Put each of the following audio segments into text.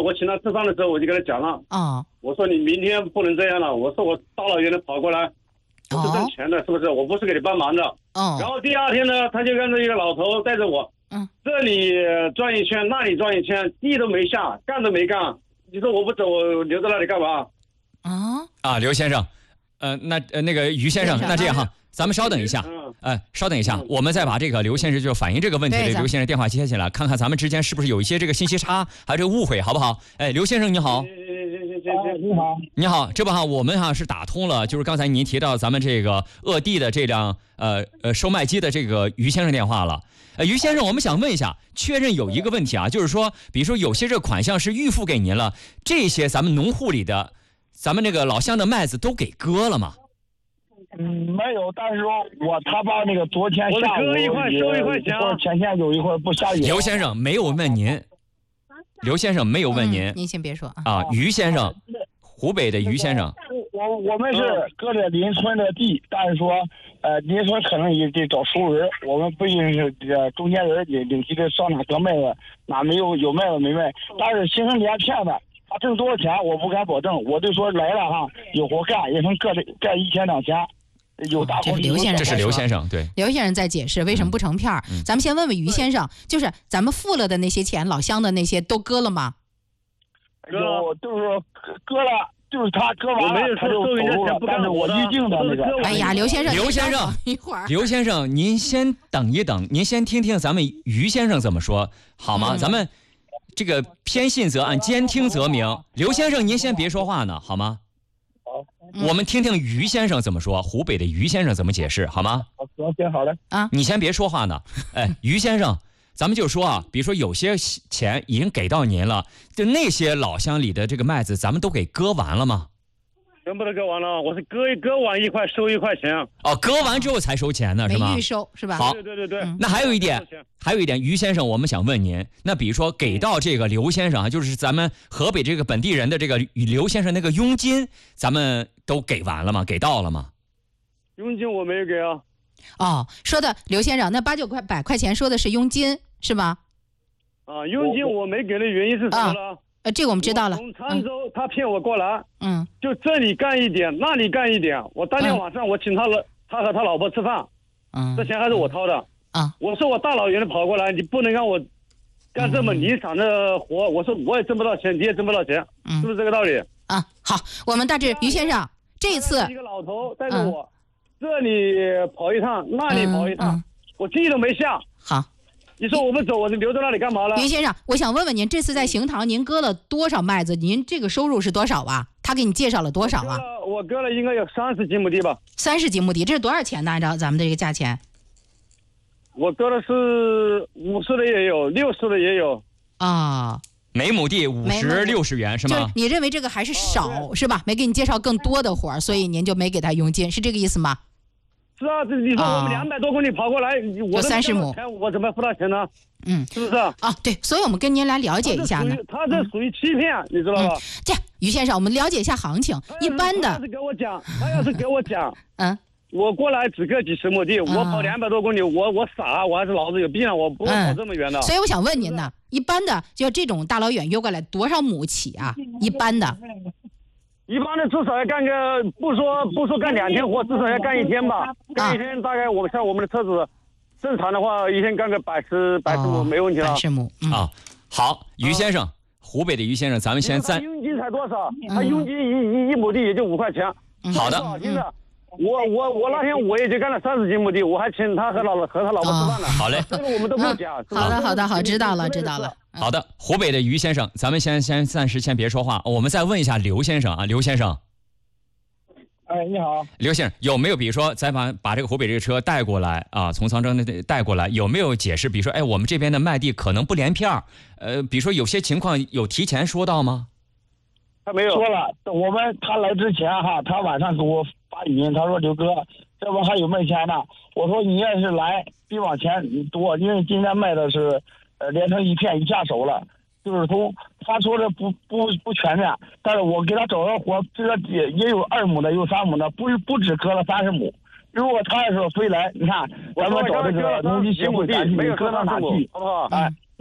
我请他吃饭的时候，我就跟他讲了，我说你明天不能这样了，我说我大老远的跑过来，我是挣钱的，是不是？我不是给你帮忙的。然后第二天呢，他就跟着一个老头带着我，这里转一圈，那里转一圈，地都没下，干都没干。你说我不走，我留在那里干嘛？ 刘先生，那个于先生，那这样哈，咱们稍等一下，稍等一下，我们再把这个刘先生就反映这个问题的刘先生电话接起来，看看咱们之间是不是有一些这个信息差，还有这个误会，好不好？刘先生你好。你好，这不哈，我们是打通了，就是刚才您提到咱们这个鄂地的这辆售卖机的这个于先生电话了。于先生，我们想问一下，确认有一个问题啊，就是说，比如说有些这个款项是预付给您了，这些咱们农户里的，咱们这个老乡的麦子都给割了吗？ 没有，但是说他把那个昨天下午割一块收一块钱， 前天有一会儿不下雨。 刘先生没有问您。刘先生没有问您， 您先别说于先生，湖北的于先生， 我们是割了邻村的地，但是说邻村可能也得找熟人，我们不一定是中间人领提的上哪割麦子，哪没有卖了没卖，但是形成连骗子，他挣多少钱我不敢保证，我就说来了哈，有活干也能干1000、2000。有大这是刘先生， 这是刘先生，对， 刘先生在解释为什么不成片咱们先问问于先生，就是咱们付了的那些钱，老乡的那些都割了吗？ 有，就是割了，就是他割完了他就走路了，但是我预定的那个。 哎呀，刘先生， 一会儿，刘先生，您先等一等，您先听听咱们于先生怎么说，好吗？咱们这个偏信则暗，兼听则明。刘先生，您先别说话呢，好吗？我们听听于先生怎么说，湖北的于先生怎么解释，好吗？ 好的你先别说话呢。于先生，咱们就说比如说有些钱已经给到您了，就那些老乡里的这个麦子，咱们都给割完了吗？ 全部都割完了，我是割完1块收1块钱。 割完之后才收钱呢，是吗？ 没预收是吧？ 好， 对。 那还有一点，于先生，我们想问您，那比如说给到这个刘先生就是咱们河北这个本地人的这个刘先生那个佣金，咱们都给完了吗？给到了吗？ 佣金我没有给说的刘先生，那8、9块、100块钱说的是佣金是吗？ 佣金我没给的原因是什么呢？ 这个我们知道了。 从沧州他骗我过来，就这里干一点，那里干一点。我当天晚上我请他和他老婆吃饭，这钱还是我掏的。我说我大老远的跑过来，你不能让我干这么离场的活。我说我也挣不到钱，你也挣不到钱，是不是这个道理？ 好，我们大致于先生这一次一个老头带着我，这里跑一趟，那里跑一趟，我地都没下。 好。 你说我不走，我就留在那里干嘛了？ 于先生，我想问问您，这次在行堂您割了多少麦子？您这个收入是多少啊？他给你介绍了多少啊？ 我割了应该有30几亩地吧。 30几亩地，这是多少钱呢？按照咱们的这个价钱， 我割的是50的也有，60的也有。 每亩地50、60元是吗？ 就是你认为这个还是少是吧？没给你介绍更多的活，所以您就没给他佣金，是这个意思吗？ 是啊，你说我们200多公里跑过来，我 30亩， 我怎么付他钱呢？是不是？ 对，所以我们跟您来了解一下呢。 他这属于欺骗，你知道吧？ 这样，于先生，我们了解一下行情。一般的， 他要是给我讲，我过来只割几十亩地，我跑200多公里，我傻，我还是脑子有病啊，我不会跑这么远的。 所以我想问您呢，一般的就这种大老远约过来多少亩起啊？一般的至少要干个不说干2天活，至少要干1天吧。干1天大概像我们的车子正常的话，一天干个100亩没问题了。 100亩好，于先生，湖北的于先生，咱们先他佣金才多少？他佣金一亩地也就5块钱。 好的。 我那天我也就干了30几亩地，我还请他和他老婆吃饭呢。 好嘞， 这个我们都不讲。 好，知道了。 好的，湖北的于先生，咱们先暂时先别说话，我们再问一下刘先生刘先生。 你好， 刘先生，有没有比如说再把这个湖北这个车带过来从沧州那带过来，有没有解释？比如说，我们这边的麦地可能不连片比如说有些情况有提前说到吗？ 他没有说了，他来之前他晚上给我发语音，他说刘哥，这不还有卖钱呢？我说你要是来比往前多，因为今天卖的是连成一片一下手了，就是他说的不全面，但是我给他找的活，这个也有2亩的，有3亩的，不止割了30亩。如果他要是非来，你看咱们找这个农机协会，你割到哪去？好不好？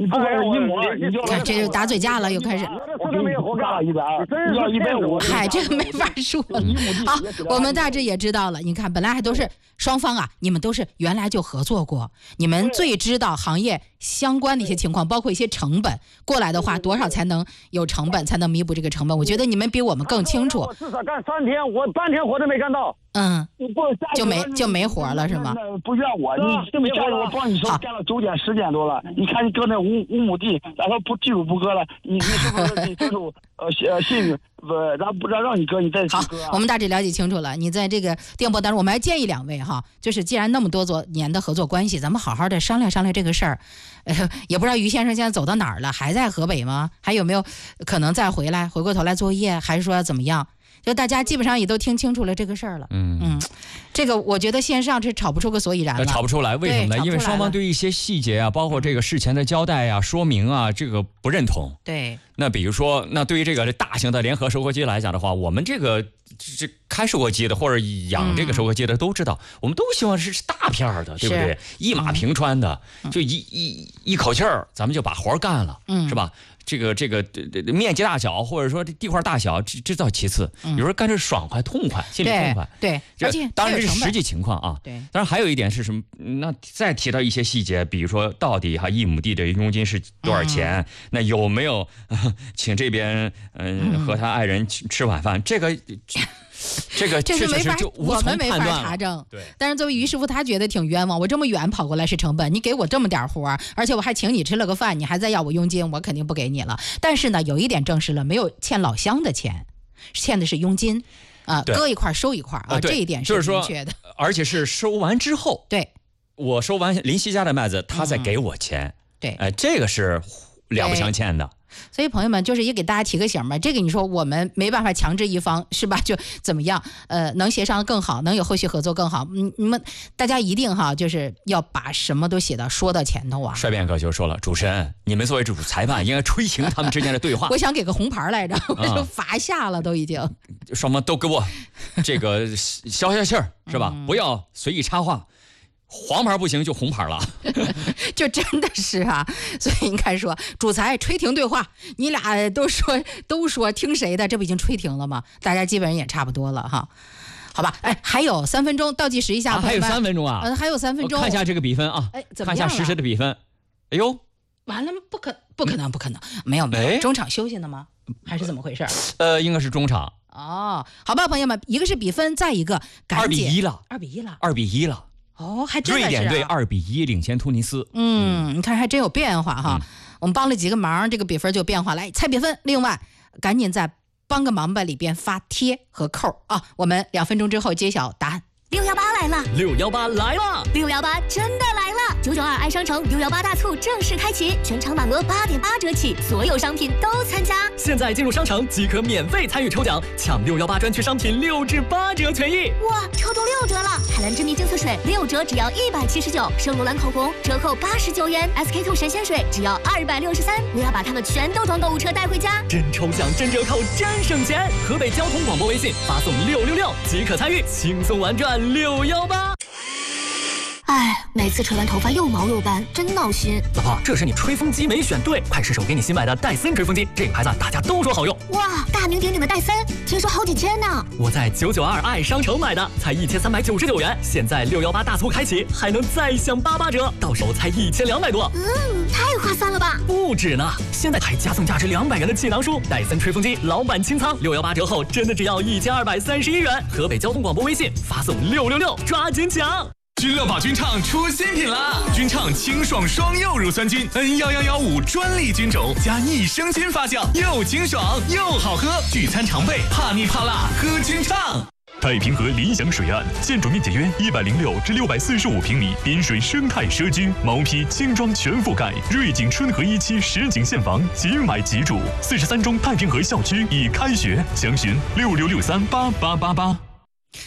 你不管是一模， 看这就打嘴架了，又开始。 我都没有活干了120，真要150。 嗨，这个没法说了。好，我们大致也知道了。你看，本来还都是双方啊，你们都是原来就合作过，你们最知道行业相关的一些情况，包括一些成本。过来的话，多少才能有成本，才能弥补这个成本？我觉得你们比我们更清楚。 我至少干3天，我半天活都没干到。 就没活了是吗？ 不怨我，你叫我帮你说干了9点10点多了，你看你搁那5亩地，然后不技术不割了，你是不是你这种信誉不让你割，你再去割。 好，我们大致了解清楚了。你在这个电波当中，我们还建议2位哈，就是既然那么多年的合作关系，咱们好好的商量商量这个事儿。也不知道于先生现在走到哪儿了，还在河北吗？还有没有可能再回过头来作业，还是说怎么样？就大家基本上也都听清楚了这个事儿了。这个我觉得线上是吵不出个所以然了。 吵不出来，为什么呢？因为双方对一些细节啊，包括这个事前的交代啊、说明啊，这个不认同。 对。 那比如说，那对于这个大型的联合收割机来讲的话，我们这开收割机的或者养这个收割机的都知道，我们都希望是大片的，对不对？一马平川的，就一口气儿，咱们就把活干了，是吧？这个面积大小，或者说地块大小，这倒其次。有时候干着爽快、痛快，心里痛快。 对，而且当然这是实际情况啊。 对， 当然还有一点是什么？那再提到一些细节，比如说到底1亩地的佣金是多少钱？那有没有请这边和他爱人吃晚饭？这个确实是就无从判断， 我们没法查证。 对， 但是作为于师傅，他觉得挺冤枉。我这么远跑过来是成本，你给我这么点活，而且我还请你吃了个饭，你还在要我佣金，我肯定不给你了。但是呢，有一点证实了，没有欠老乡的钱，欠的是佣金啊，割一块收一块啊，这一点是明确的。 而且是收完之后， 对， 我收完林夕家的麦子，他再给我钱。 对， 这个是两不相欠的。 所以朋友们，就是也给大家提个醒吧，这个你说我们没办法强制一方是吧？就怎么样？能协商更好，能有后续合作更好。你们大家一定哈，就是要把什么都说到前头啊。 帅辩哥就说了，主持人，你们作为主裁判应该吹停他们之间的对话。 我想给个红牌来着，我就罚下了，都已经。 双方都给我这个消消气儿是吧？不要随意插话。黄牌不行就红牌了， 就真的是啊，所以你看说主裁吹停对话，你俩都说听谁的，这不已经吹停了吗？大家基本上也差不多了哈，好吧？还有3分钟，倒计时一下， 还有3分钟啊？ 还有3分钟， 看一下这个比分啊，看一下实时的比分。哎呦， 完了，不可能，没有，中场休息呢吗？还是怎么回事？ 应该是中场。 哦，好吧，朋友们，一个是比分，再一个 2比1了，2比1了。 哦，还真的是瑞典队2比1领先突尼斯。 你看还真有变化哈。我们帮了几个忙，这个比分就变化。来猜比分，另外赶紧在帮个忙吧里边发贴和扣啊。我们2分钟之后揭晓答案。 618来了 ，618来了 ，618真的来了！992爱商城618大促正式开启，全场满额8.8折起，所有商品都参加。 现在进入商城即可免费参与抽奖，抢618专区商品6至8折权益。 哇，抽中6折了！海蓝之谜净色水6折只要179，圣罗兰口红折扣89元，SK2 神仙水只要263。我要把它们全都装购物车带回家。 真抽奖，真折扣，真省钱！河北交通广播微信发送666即可参与，轻松玩转618。 哎，每次吹完头发又毛又干，真闹心。 老婆，这是你吹风机没选对，快试试我给你新买的戴森吹风机，这个牌子大家都说好用。 哇，大名鼎鼎的戴森，听说好几千呢。 我在992爱商城买的，才1399元，现在618大促开启，还能再享88折，到手才1200多。 太划算了吧！ 不止呢，现在还加送价值200元的气囊书，戴森吹风机老板清仓，618折后真的只要1231元。河北交通广播微信发送666，抓紧抢！ 君乐宝君唱出新品啦！君唱清爽双柚乳酸菌 N11115专利菌种加益生菌发酵，又清爽又好喝，聚餐常备，怕腻怕辣喝君唱。 太平河理想水岸，建筑面积约106至645平米，滨水生态社区，毛坯轻装全覆盖，瑞景春和1期实景现房，即买即住。43中太平河校区已开学，详询66638888。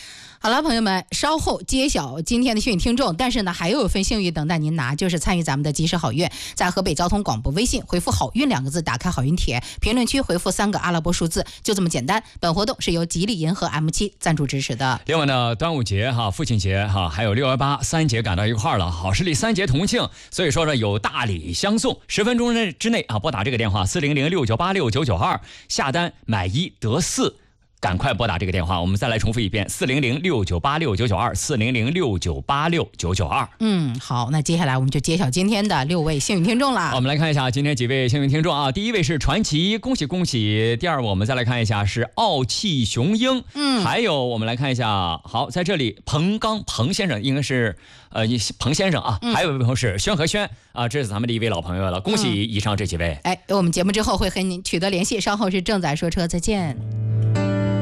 好了，朋友们，稍后揭晓今天的幸运听众，但是呢，还有一份幸运等待您拿，就是参与咱们的及时好运，在河北交通广播微信回复好运2个字，打开好运帖，评论区回复3个阿拉伯数字，就这么简单。本活动是由吉利银河 M7 赞助支持的。 另外呢，端午节哈、父亲节哈，还有618 3节赶到一块儿了，好视力3节同庆，所以说呢有大礼相送。10分钟之内啊，拨打这个电话40069869992，下单买1得4。赶快拨打这个电话，我们再来重复一遍，40069869924，40069869992。 好，那接下来我们就揭晓今天的6位幸运听众了。 我们来看一下今天几位幸运听众啊，第一位是传奇，恭喜恭喜。第二位我们再来看一下是傲气雄鹰，还有我们来看一下，好，在这里彭先生应该是彭先生啊，还有一位朋友是轩和轩啊，这是咱们的一位老朋友了，恭喜以上这几位。 我们节目之后会和您取得联系，稍后是正在说车，再见。